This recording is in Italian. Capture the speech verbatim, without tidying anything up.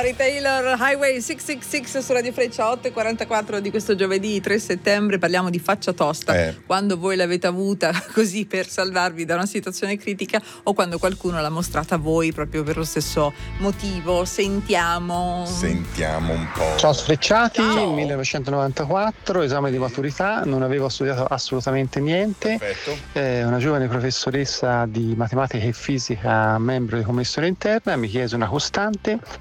Corey Taylor, Highway sei sei sei su Radio Freccia, otto e quarantaquattro di questo giovedì tre settembre. Parliamo di faccia tosta, eh. quando voi l'avete avuta così per salvarvi da una situazione critica o quando qualcuno l'ha mostrata a voi proprio per lo stesso motivo. Sentiamo Sentiamo un po'. Ciao Sfrecciati, Ciao. millenovecentonovantaquattro, esame di maturità, non avevo studiato assolutamente niente. Perfetto. Eh, una giovane professoressa di matematica e fisica, membro di commissione interna, mi chiese una costante